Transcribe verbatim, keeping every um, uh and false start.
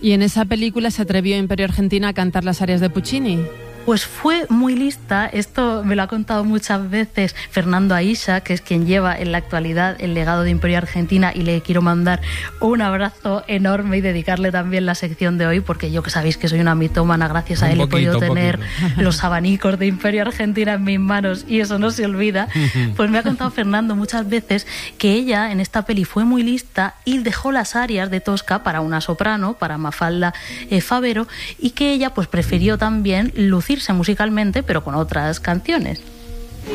¿Y en esa película se atrevió Imperio Argentina a cantar las arias de Puccini? Pues fue muy lista, esto me lo ha contado muchas veces Fernando Aisa, que es quien lleva en la actualidad el legado de Imperio Argentina, y le quiero mandar un abrazo enorme y dedicarle también la sección de hoy, porque yo que sabéis que soy una mitómana, gracias a un él poquito, he podido tener los abanicos de Imperio Argentina en mis manos y eso no se olvida. Pues me ha contado Fernando muchas veces que ella en esta peli fue muy lista y dejó las arias de Tosca para una soprano, para Mafalda eh, Favero, y que ella pues prefirió también lucir musicalmente, pero con otras canciones.